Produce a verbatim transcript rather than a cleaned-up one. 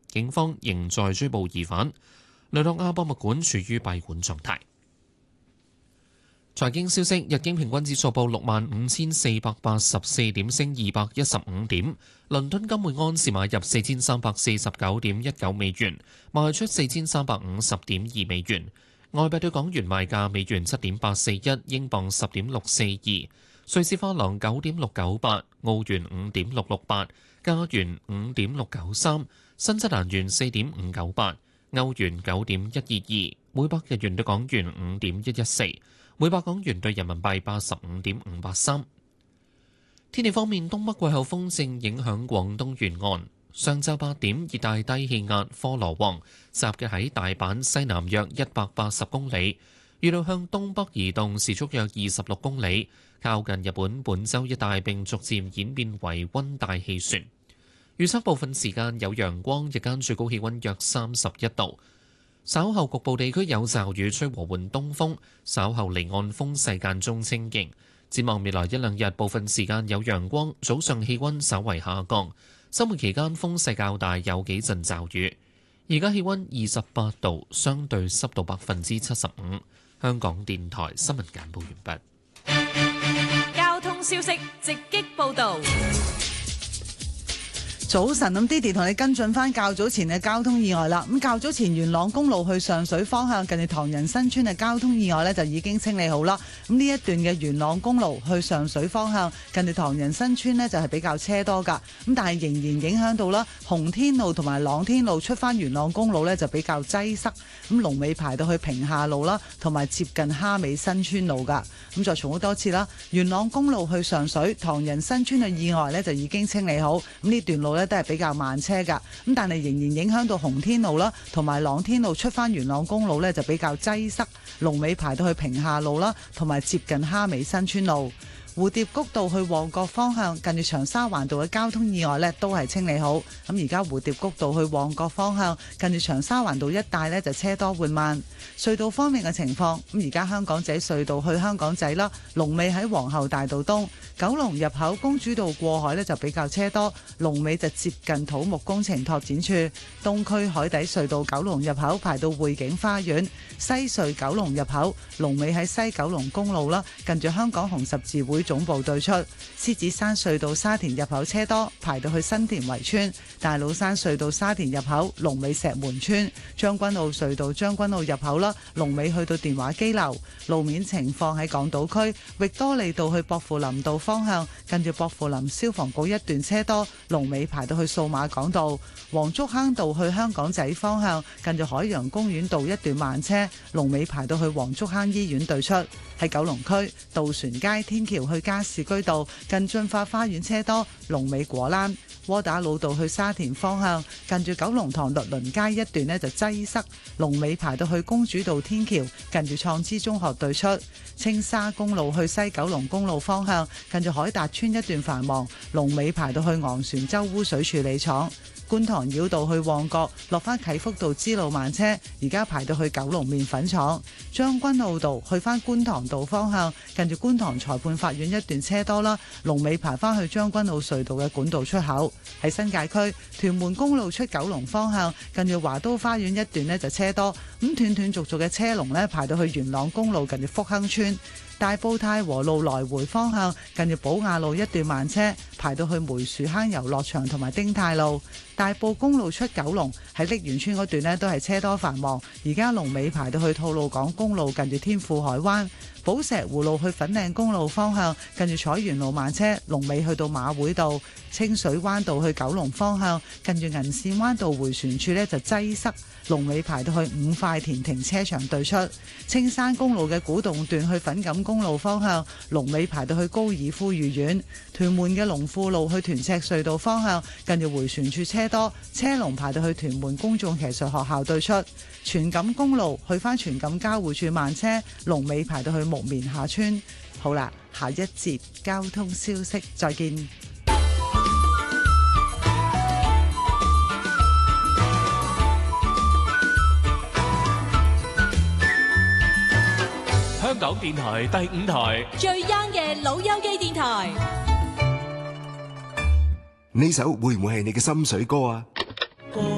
警方仍在追捕疑犯。雷諾亞博物館處於閉館狀態。財經消息：日經平均指數報六萬五千四百八十四點，升二百一十五點。倫敦金每安士買入四千三百四十九點一九美元，賣出四千三百五十點二美元。外幣對港元賣價：美元七點八四一，英鎊十點六四二，瑞士法郎九點六九八，澳元五點六六八，加元五點六九三，新西蘭元四點五九八，歐元九點一二二，每百日元對港元五點一一四。每百港元兌人民幣八十五點五八三。天氣方面，東北季候風正影響廣東沿岸。上晝八點，熱帶低氣壓科羅旺集結喺大阪西南約一百八十公里，預料向東北移動，時速約二十六公里，靠近日本本州一帶，並逐漸演變為溫帶氣旋。預測部分時間有陽光，日間最高氣溫約三十一度。稍後局部地區有驟雨，吹和緩東風，稍後離岸風勢間中清勁。展望未來一兩日，部分時間有陽光，早上氣溫稍為下降。週末期間風勢較大，有幾陣驟雨。而家氣溫二十八度，相對濕度百分之七十五。香港電台新聞簡報完畢。交通消息直擊報導。 早晨，咁 Didi 同你跟進翻較早前嘅交通意外啦。咁較早前元朗公路去上水方向，近住唐人新村嘅交通意外呢，就已經清理好啦。咁呢一段嘅元朗公路去上水方向，近住唐人新村呢，就係比較車多噶。咁但係仍然影響到啦，洪天路同埋朗天路出翻元朗公路呢，就比較擠塞。咁龍尾排到去平下路啦，同埋接近蝦尾新村路噶。咁再重複多次啦，元朗公路去上水唐人新村嘅意外呢，就已經清理好。咁呢段路呢，都係比較慢車噶，咁但係仍然影響到洪天路啦，同埋朗天路出翻元朗公路呢，就比較擠塞，龍尾排到去平下路啦，同埋接近蝦尾新村路。蝴蝶谷道去旺角方向，近住長沙灣道嘅交通意外呢，都係清理好。咁而家蝴蝶谷道去旺角方向，近住長沙灣道一帶呢，就車多緩慢。隧道方面嘅情況，咁而家香港仔隧道去香港仔啦，龍尾喺皇后大道東。九龍入口公主道過海呢，就比較車多，龍尾就接近土木工程拓展處。東區海底隧道九龍入口排到匯景花園。西隧九龍入口龍尾喺西九龍公路啦，近住香港紅十字會總部對出。獅子山隧道沙田入口車多，排到去新田圍村。大老山隧道沙田入口龍尾石門村。將軍澳隧道將軍澳入口啦，龍尾去到電話機樓。路面情況喺港島區域多利道去薄扶林道方向，近住薄扶林消防局一段車多，龍尾排到去數碼港道。黃竹坑道去香港仔方向，近住海洋公園道一段慢車，龍尾排到去黃竹坑醫院對出。喺九龍區渡船街天橋去加士居道，近駿發花園車多，龍尾果欄。窩打老道去沙田方向，近住九龍塘律倫街一段呢就擠塞，龍尾排到去公主道天橋，近住創知中學對出。青沙公路去西九龍公路方向，近住海達村一段繁忙，龍尾排到去昂船洲污水處理廠。觀塘繞道去旺角，落返啟福道支路慢車，而家排到去九龍麵粉廠。將軍澳道去返觀塘道方向，近住觀塘裁判法院一段車多啦，龍尾排返去將軍澳隧道嘅管道出口。喺新界區屯門公路出九龍方向，近住華都花園一段呢就車多，咁斷斷續續嘅車龍呢排到去元朗公路近住福亨村。大埔太和路來回方向，近住寶雅路一段慢車，排到去梅樹坑遊樂場同埋丁太路。大埔公路出九龍喺瀝源村嗰段呢都係車多繁忙，而家龍尾排到去吐露港公路近住天富海灣。寶石湖路去粉嶺公路方向，近住彩園路慢車，龍尾去到馬會道。清水灣道去九龍方向，近住銀線灣道迴旋處呢就擠塞，龍尾排到去五塊田停車場對出。青山公路嘅古洞段去粉錦公路方向，龍尾排到去高爾夫御苑。屯門嘅龍富路去屯赤隧道方向，近住迴旋處車多，車龍排到去屯門公眾騎術學校對出。荃錦公路去返荃錦交匯處慢車，龍尾排到去木棉下村。好啦，下一節交通消息再見。 香港電台第五台最 young 嘅老友記電台， 呢首會唔會係你嘅心水歌啊？